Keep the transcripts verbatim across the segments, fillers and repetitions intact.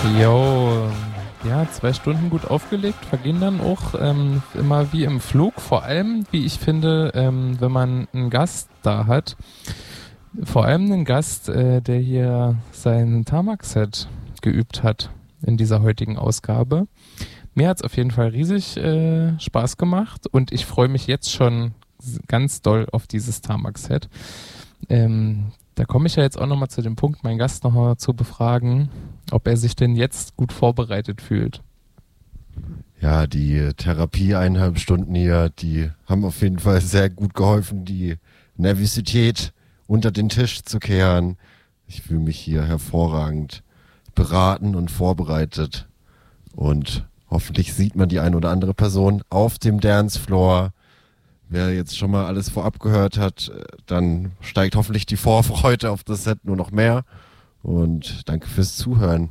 Jo, ja, zwei Stunden gut aufgelegt, vergehen dann auch ähm, immer wie im Flug. Vor allem, wie ich finde, ähm, wenn man einen Gast da hat, vor allem einen Gast, äh, der hier sein Tamak-Set geübt hat in dieser heutigen Ausgabe. Mir hat es auf jeden Fall riesig äh, Spaß gemacht und ich freue mich jetzt schon ganz doll auf dieses Tamak-Set. Ähm, da komme ich ja jetzt auch nochmal zu dem Punkt, meinen Gast nochmal zu befragen, ob er sich denn jetzt gut vorbereitet fühlt. Ja, die Therapie eineinhalb Stunden hier, die haben auf jeden Fall sehr gut geholfen, die Nervosität unter den Tisch zu kehren. Ich fühle mich hier hervorragend beraten und vorbereitet. Und hoffentlich sieht man die ein oder andere Person auf dem Dancefloor. Wer jetzt schon mal alles vorab gehört hat, dann steigt hoffentlich die Vorfreude auf das Set nur noch mehr. Und danke fürs Zuhören.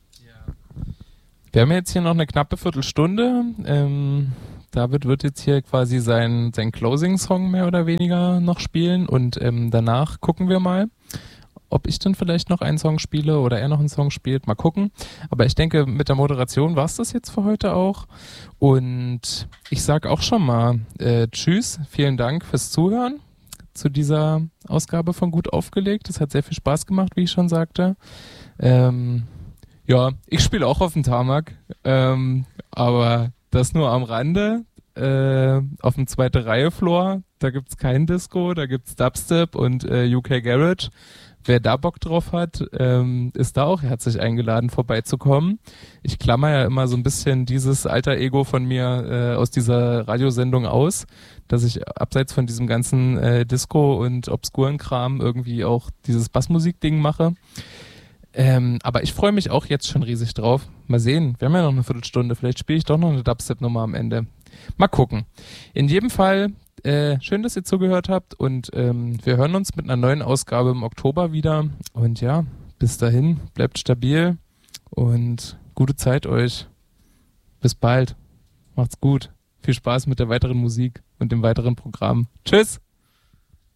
Wir haben jetzt hier noch eine knappe Viertelstunde. Ähm, David wird jetzt hier quasi sein, sein Closing-Song mehr oder weniger noch spielen und ähm, danach gucken wir mal, ob ich dann vielleicht noch einen Song spiele oder er noch einen Song spielt. Mal gucken. Aber ich denke, mit der Moderation war es das jetzt für heute auch. Und ich sage auch schon mal äh, Tschüss, vielen Dank fürs Zuhören zu dieser Ausgabe von Gut aufgelegt. Es hat sehr viel Spaß gemacht, wie ich schon sagte. Ähm, ja, ich spiele auch auf dem Tamak, ähm, aber das nur am Rande. Äh, auf dem zweite Reihe Floor, da gibt's kein Disco, da gibt's Dubstep und äh, U K Garage. Wer da Bock drauf hat, ähm, ist da auch herzlich eingeladen, vorbeizukommen. Ich klammer ja immer so ein bisschen dieses alter Ego von mir äh, aus dieser Radiosendung aus, dass ich abseits von diesem ganzen äh, Disco und obskuren Kram irgendwie auch dieses Bassmusik-Ding mache. Ähm, aber ich freue mich auch jetzt schon riesig drauf. Mal sehen, wir haben ja noch eine Viertelstunde, vielleicht spiele ich doch noch eine Dubstep-Nummer am Ende. Mal gucken. In jedem Fall, äh, schön, dass ihr zugehört habt und ähm, wir hören uns mit einer neuen Ausgabe im Oktober wieder. Und ja, bis dahin, bleibt stabil und gute Zeit euch. Bis bald. Macht's gut. Viel Spaß mit der weiteren Musik und dem weiteren Programm. Tschüss!